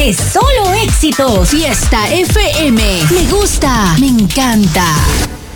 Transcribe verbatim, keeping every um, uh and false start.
de solo éxitos. Fiesta F M. Me gusta, me encanta.